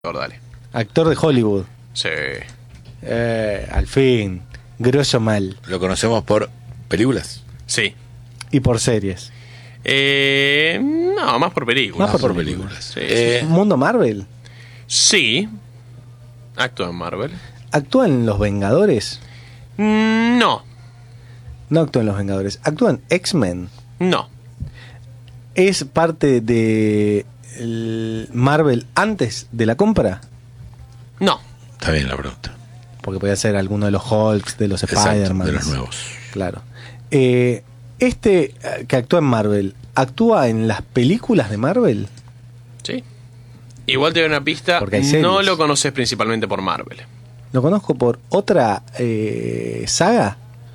Dale. Actor de Hollywood. Sí. Al fin. Grosso mal. Lo conocemos por películas. Sí. Y por series. No, más por películas. Más Por películas. Sí. Mundo Marvel. Sí. Actúa en Marvel. ¿Actúa en Los Vengadores? No. No actúa en Los Vengadores. Actúa en X-Men. No. ¿Es parte de Marvel antes de la compra? No. Está bien la pregunta. Porque podía ser alguno de los Hulks, de los Exacto, Spider-Man. de los nuevos. Claro. Este que actúa en Marvel, ¿actúa en las películas de Marvel? Sí. Igual te doy una pista. Porque hay series. No lo conoces principalmente por Marvel. ¿Lo conozco por otra saga?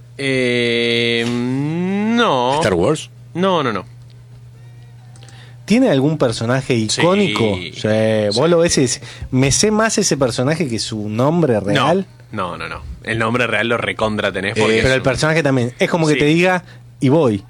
No. ¿Star Wars? No. ¿Tiene algún personaje icónico? Sí. Vos lo ves y decís, me sé más ese personaje que su nombre real. No. El nombre real lo recontra tenés porque Pero el personaje también. Es como que Sí. te diga, y voy.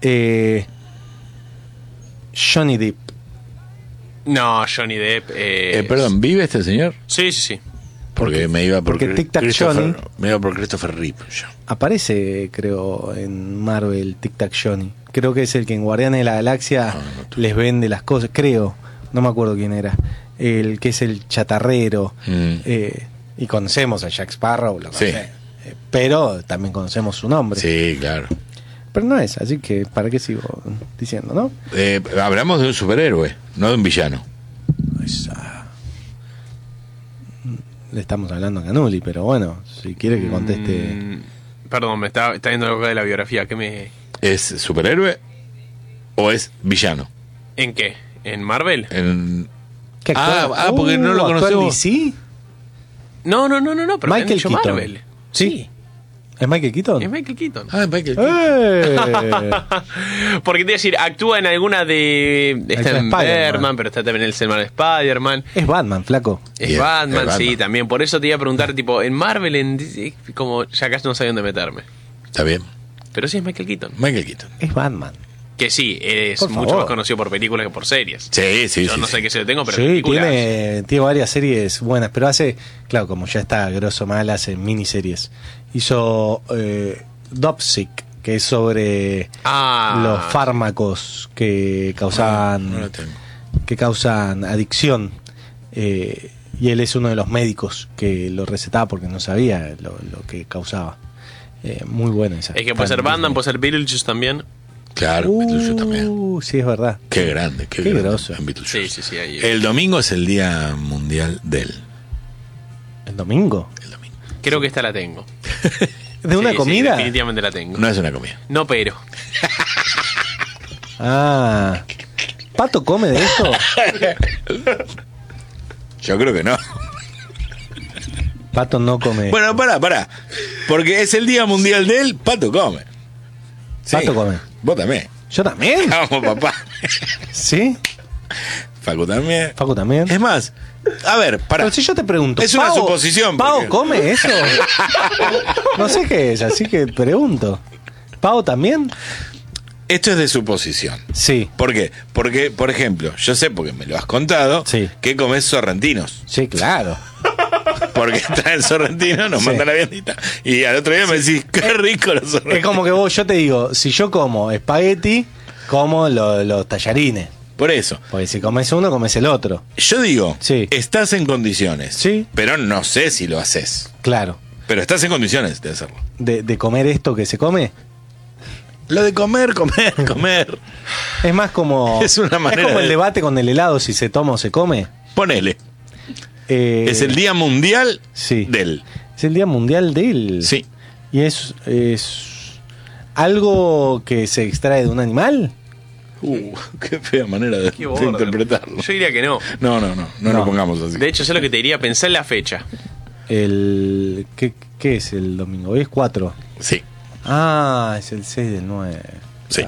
Johnny Depp. No, Johnny Depp. Perdón, ¿vive este señor? Sí. Porque me iba por porque Tic Tac Christopher- Johnny- Me iba por Christopher Reeve. yo. Aparece, creo, en Marvel Tic Tac Johnny. Creo que es el que en Guardianes de la Galaxia les vende las cosas. Creo, no me acuerdo quién era. El que es el chatarrero. Y conocemos a Jack Sparrow, lo Sí. conocemos. Pero también conocemos su nombre. Sí, claro. Pero no es, así que ¿para qué sigo diciendo, no? Hablamos de un superhéroe, no de un villano. Le estamos hablando a Canuli, pero bueno, si quiere que conteste. Perdón, me está viendo algo de la biografía. ¿Qué me...? ¿Es superhéroe o es villano? ¿En qué? ¿En Marvel? ¿Qué actúa? Porque no lo ¿actúa en conocemos. DC? No, pero me han Michael dicho Keaton. Marvel. Sí. ¿Es Michael Keaton? Es Michael Keaton. Michael. Porque te iba a decir, actúa en alguna de... Está en Spider-Man. Batman, pero está también en el Selman Spider-Man. Es Batman, flaco. Es Bien, Batman, es sí, Batman. también. Por eso te iba a preguntar, tipo, en Marvel, en DC, como ya casi no sabía dónde meterme. Está bien. Pero sí es Michael Keaton. Michael Keaton. Es Batman. Que sí, es Por mucho favor. más conocido por películas que por series. Sí. Yo no sé qué se lo tengo, pero Sí, películas... tiene varias series buenas, pero hace, claro, como ya está grosso mal, hace miniseries. Hizo Dopsic, que es sobre los fármacos que causaban No lo tengo. adicción. Y él es uno de los médicos que lo recetaba porque no sabía lo que causaba. Muy buena esa. Es que puede ser Batman, puede ser Beetlejuice también. Claro, Beetlejuice también. Sí, es verdad. Qué grande, Qué grande groso. en Beetlejuice. Sí, ahí. El domingo es el Día Mundial del. ¿El domingo? El domingo. Creo que esta la tengo. ¿De una Sí, comida? Sí, definitivamente la tengo. No es una comida. No, pero. Ah. ¿Pato come de eso? Yo creo que no. Pato no come. Bueno, pará. Porque es el Día Mundial del Pato come. Sí. Pato come. Vos también. ¿Yo también? Vamos, papá. ¿Sí? Facu también. Facu también. Es más, a ver, pará. Pero si yo te pregunto, Es una ¿Pavo- suposición, ¿Pavo porque- come eso? No sé qué es, así que pregunto. ¿Pavo también? Esto es de suposición. Sí, ¿Por qué? Porque, por ejemplo, yo sé, porque me lo has contado, Sí. que comes sorrentinos. sí, claro. Porque traen sorrentinos, nos Sí. mandan la viandita. Y al otro día me decís, qué rico los sorrentinos. Es como que yo te digo, si yo como espagueti, como los tallarines. Por eso, Porque si comes uno, comes el otro. yo digo, Sí. estás en condiciones. Sí. Pero no sé si lo haces. Claro. Pero estás en condiciones de hacerlo. De comer esto que se come. Lo de comer. Es más como. Es una manera como el de- debate con el helado, si se toma o se come. Ponele. Es el Día Mundial Sí. del. Es el Día Mundial del. Sí. ¿Y es algo que se extrae de un animal? Qué fea manera de, Qué de borde. interpretarlo. Yo diría que no. No No. lo pongamos así. De hecho, yo lo que te diría, pensá en la fecha. ¿Qué es el domingo? Hoy es 4. Sí. Ah, es el 6 del 9. Sí.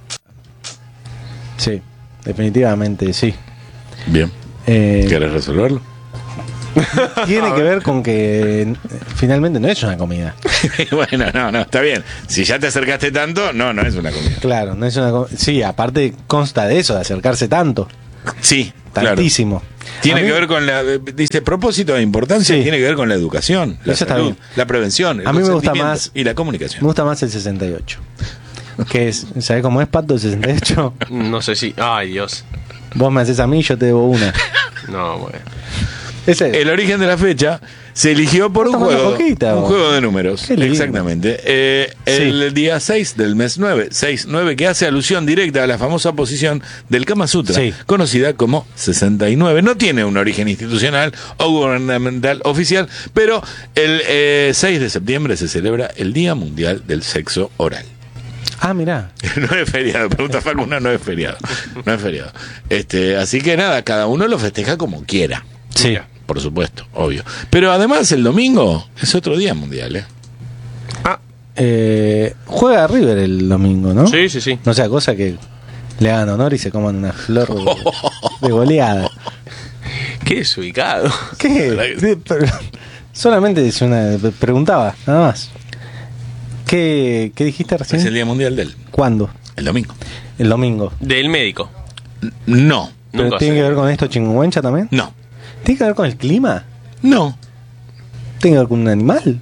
Sí, definitivamente sí. Bien. ¿Quieres resolverlo? Tiene que ver con que finalmente no es una comida. Bueno, no, está bien. Si ya te acercaste tanto, no es una comida. Claro, no es una comida. Sí, aparte consta de eso, de acercarse tanto. Sí, claro. Tantísimo. Tiene A mí- que ver con dice, propósito de importancia, Sí. tiene que ver con la educación, la Eso está salud, bien. la prevención, el A mí me gusta consentimiento más- y la Me comunicación. gusta más el 68. Que es, ¿sabés cómo es, Pato, el 68? No sé si. Ay, Dios. Vos me haces a mí, yo te debo una. No, bueno. Ese es. El origen de la fecha se eligió por un Tomando juego, poquita, un vos. juego de números. Qué lindo. Exactamente. El día 6 del mes 9, 6-9, que hace alusión directa a la famosa posición del Kama Sutra, Sí. conocida como 69. No tiene un origen institucional o gubernamental oficial, pero el 6 de septiembre se celebra el Día Mundial del Sexo Oral. Ah, mirá. No es feriado, pregunta Facuna, no es feriado. No es feriado. Así que nada, cada uno lo festeja como quiera. Sí. Por supuesto, obvio. Pero además el domingo es otro día mundial, ¿eh? Ah, Juega River el domingo, ¿no? sí, sí, sí. No sea cosa que le hagan honor y se coman una flor de goleada. Qué desubicado. ¿Qué? Solamente es una. Preguntaba, nada más. ¿Qué dijiste recién? Es el día mundial del ¿Cuándo? el domingo. El domingo. Del médico. No, ¿Pero Nunca tiene sé. que ver con esto chinguencha también? no, ¿Tiene que ver con el clima? no. ¿Tiene que ver con un animal?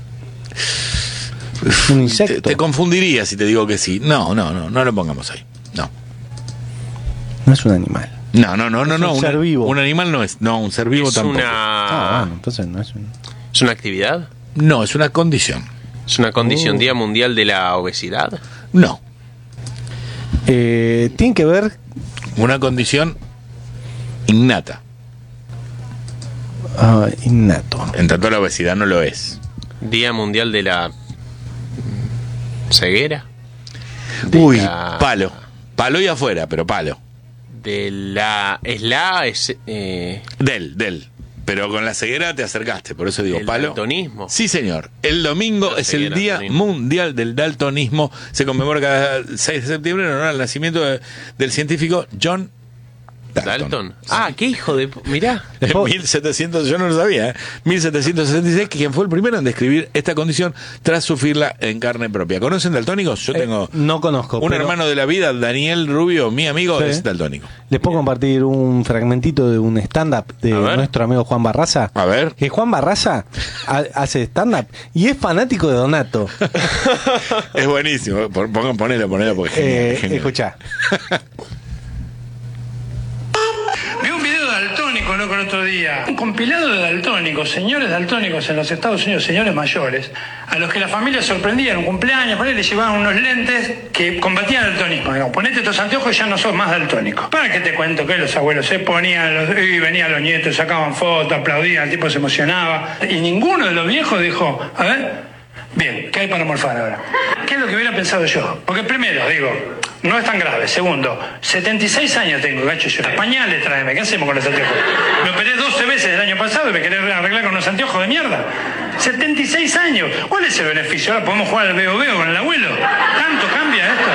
¿Un insecto? Te confundiría si te digo que sí. No lo pongamos ahí. No. No es un animal. No. un ser vivo. Un animal no es. No, un ser vivo Es tampoco. Ah, una. bueno, entonces no es un. ¿Es una actividad? No, es una condición. ¿Es una condición Día Mundial de la Obesidad? No. Tiene que ver. Una condición innata. Innato. En tanto la obesidad no lo es. Día Mundial de la Ceguera. Uy, la- palo. Palo y afuera, pero palo. De la. Es la. Es, Del. Pero con la ceguera te acercaste, por eso digo el palo. daltonismo. Sí, señor. El domingo La es el ceguera, Día daltonismo. Mundial del Daltonismo. Se conmemora cada 6 de septiembre en honor al nacimiento del científico John Dalton. Ah, qué hijo de. Mirá. En 1700, yo no lo sabía, 1766, quien fue el primero en describir esta condición tras sufrirla en carne propia. ¿Conocen daltónicos? Yo tengo No conozco. un pero hermano de la vida, Daniel Rubio, mi amigo, Sí. es daltónico. Les puedo compartir un fragmentito de un stand-up de A ver. nuestro amigo Juan Barraza. A ver. Que Juan Barraza hace stand-up y es fanático de Donato. Es buenísimo. Ponelo porque es genial, es genial. Escuchá. Vi un video de daltónico, loco, el otro día. Un compilado de daltónicos, señores daltónicos en los Estados Unidos, señores mayores, a los que la familia sorprendía en un cumpleaños, por ahí les llevaban unos lentes que combatían el daltonismo. Digo, ponete estos anteojos y ya no sos más daltónico. ¿Para qué te cuento que los abuelos se ponían, y venían los nietos, sacaban fotos, aplaudían, el tipo se emocionaba. Y ninguno de los viejos dijo, a ver, bien, ¿qué hay para morfar ahora? ¿Qué es lo que hubiera pensado yo? Porque primero, digo, no es tan grave. Segundo, 76 años tengo, gacho yo. Pañales tráeme, ¿qué hacemos con los anteojos? Me operé 12 veces el año pasado y me querés arreglar con unos anteojos de mierda. 76 años. ¿Cuál es el beneficio? Ahora podemos jugar al veo con el abuelo. ¿Tanto cambia esto?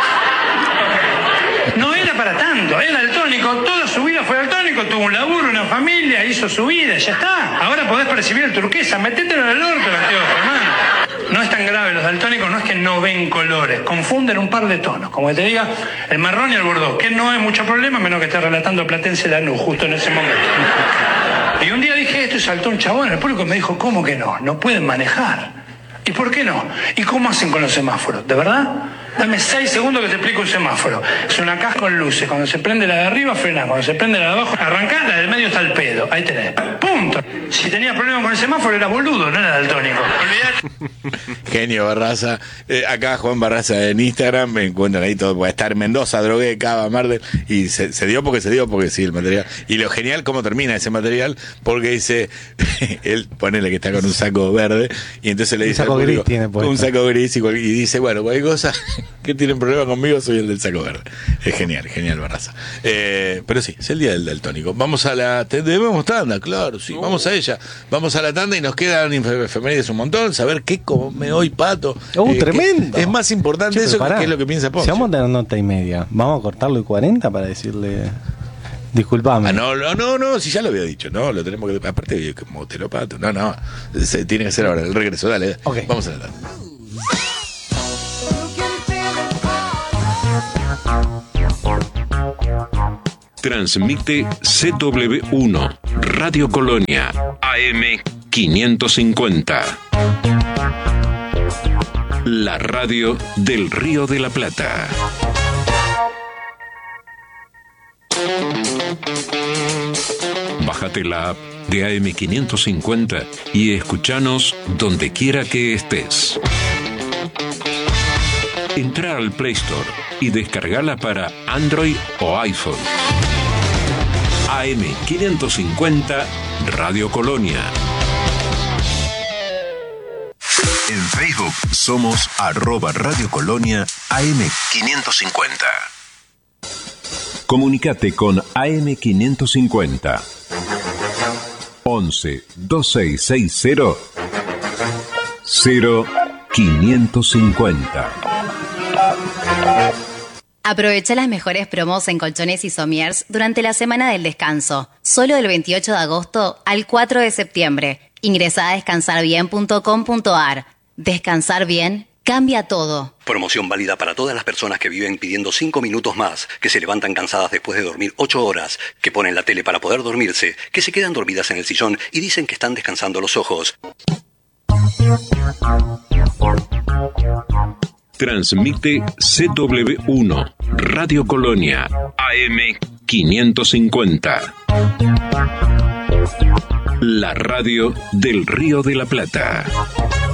No era para tanto, era daltónico, toda su vida fue daltónico, tuvo un laburo, una familia, hizo su vida, ya está. Ahora podés percibir el turquesa, metételo en el orto el anteojo, hermano. No es tan grave, los daltónicos no es que no ven colores, confunden un par de tonos, como que te diga el marrón y el bordó, que no es mucho problema, menos que esté relatando Platense Lanús justo en ese momento. Y un día dije esto y saltó un chabón, el público me dijo, ¿cómo que no? No pueden manejar. ¿Y por qué no? ¿Y cómo hacen con los semáforos? ¿De verdad? Dame 6 segundos que te explico un semáforo. Es una caja con luces. Cuando se prende la de arriba, frena. Cuando se prende la de abajo, arrancá. La del medio está al pedo. Ahí tenés. ¡Punto! Si tenías problemas con el semáforo, era boludo, no era daltónico. Olvidate. Genio Barraza. Acá Juan Barraza en Instagram, me encuentran ahí todo. Puede estar en Mendoza, Drogué, Cava, Marder. Y se dio porque sí, el material. Y lo genial, cómo termina ese material, porque dice, él ponele que está con un saco verde, y entonces le Un dice al saco gris público, tiene puesto. un saco gris, y dice, bueno, cualquier cosa que tienen problema conmigo, soy el del saco verde. Es genial Barraza. Pero sí, es el día del daltónico. Vamos a la debemos tanda, claro, sí, vamos a ella. Vamos a la tanda y nos quedan efemérides un montón, saber qué come hoy Pato. Tremendo. Es más importante Che, eso pero pará. que es lo que piensa Ponce. Si vamos a tener nota y media, ¿vamos a cortarlo y 40 para decirle disculpame? No, si ya lo había dicho, no, lo tenemos que, aparte como te lo Pato, no, se tiene que hacer ahora el regreso, dale, Ok. vamos a la tanda. Transmite CW1, Radio Colonia, AM 550. La radio del Río de la Plata. Bájate la app de AM 550 y escuchanos donde quiera que estés. Entra al Play Store y descargala para Android o iPhone. AM 550 Radio Colonia. En Facebook somos @Radio Colonia AM 550. Comunicate con AM 550 11 2660 0550. Aprovecha las mejores promos en colchones y somiers durante la semana del descanso, solo del 28 de agosto al 4 de septiembre. Ingresá a descansarbien.com.ar. Descansar bien cambia todo. Promoción válida para todas las personas que viven pidiendo 5 minutos más, que se levantan cansadas después de dormir 8 horas, que ponen la tele para poder dormirse, que se quedan dormidas en el sillón y dicen que están descansando los ojos. Transmite CW1, Radio Colonia, AM 550. La radio del Río de la Plata.